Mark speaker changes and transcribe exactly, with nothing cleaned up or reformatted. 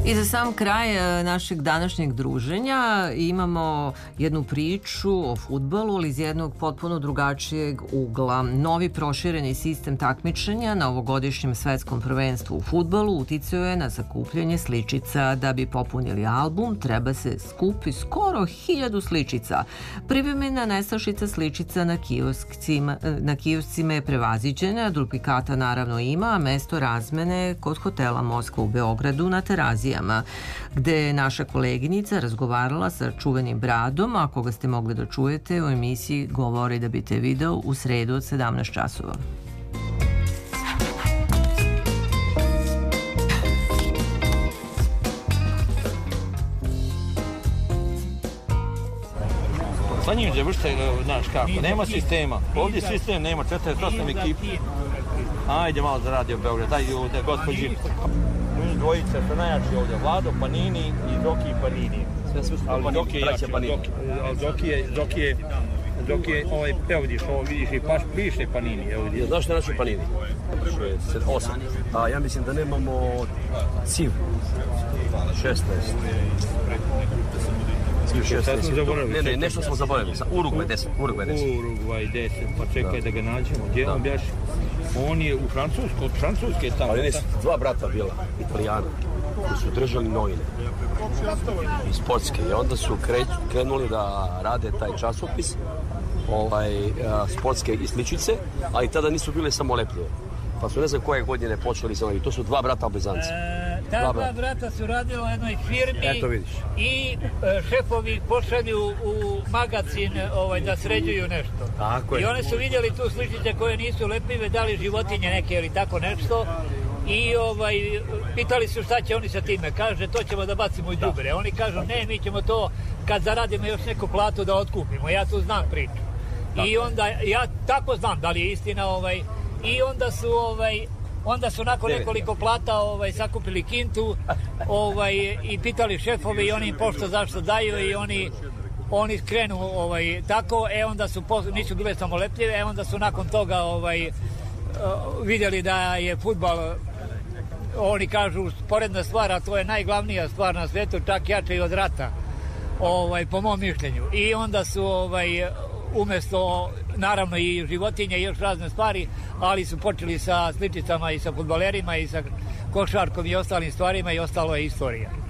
Speaker 1: I za sam kraj našeg današnjeg druženja imamo jednu priču o fudbalu, ali iz jednog potpuno drugačijeg ugla. Novi prošireni sistem takmičenja na ovogodišnjem svetskom prvenstvu u fudbalu uticao je na sakupljanje sličica. Da bi popunili album, treba se skupi skoro hiljadu sličica. Privremena nestašica sličica na kioscima, na kioscima je prevaziđena, duplikata naravno ima, a mesto razmene kod hotela Moskva u Beogradu na Terazijama, gde je naša koleginica razgovarala sa čuvenim Bradom, a koga ste mogli da čujete u emisiji Govori da bi te video u sredu od sedamnaest časova.
Speaker 2: Sa njim završite, znaš kako, nema sistema. Ovdje sistem nema, četrdeset osam ekipa. Ajde malo za Radio Beograd, daj ovdje, gospođi. Mi dvojica su najjači ovdje, Vlado Panini i Zoki Panini.
Speaker 3: Sve sve što Panini, braća Panini.
Speaker 2: Zoki je, Zoki je, Zoki je, ovaj, evo vidiš, ovo vidiš i paš, piše Panini, evo vidiš.
Speaker 3: Znaš što je naši Panini? šest, osam. A ja mislim da nemamo Civ. šesnaest.
Speaker 2: Sad smo zaboravili.
Speaker 3: Ne, ne, nešto smo zaboravili. Urugvaj deset. Urugvaj deset.
Speaker 2: Urugvaj deset, pa čekaj da ga nađemo. Gdje on bjaš? On je u Francuskoj, od Francuske tamo.
Speaker 3: Ali nisu dva brata bila, Italijana, koji su držali novine i sportske. I onda su krenuli da rade taj časopis, ovaj, sportske i sličice, a i tada nisu bile samo lepljive. Pa su ne znam koje godine počeli sa ovim. To su dva brata blizanci.
Speaker 4: E, ta dva, dva brata su radila u jednoj firmi.
Speaker 3: Eto vidiš.
Speaker 4: I e, šefovi pošalju u magazin ovaj, da sređuju nešto.
Speaker 3: Tako je.
Speaker 4: I oni su vidjeli tu sličice koje nisu lepljive, dali životinje neke ili tako nešto. I ovaj, pitali su šta će oni sa time. Kaže, to ćemo da bacimo u đubre. Oni kažu, ne, mi ćemo to kad zaradimo još neku platu da otkupimo. Ja tu znam priču. Tako. I onda, ja tako znam da li je istina, ovaj, i onda su ovaj onda su nakon nekoliko plata ovaj sakupili kintu ovaj i pitali šefovi i oni im pošto zašto daju i oni oni krenu ovaj tako e onda su nisu bile samo lepljive, e onda su nakon toga ovaj vidjeli da je fudbal, oni kažu, sporedna stvar, a to je najglavnija stvar na svijetu, čak jače i od rata, ovaj po mom mišljenju. I onda su ovaj umjesto, naravno i životinje i još razne stvari, ali su počeli sa sličicama i sa fudbalerima i sa košarkom i ostalim stvarima i ostalo je istorija.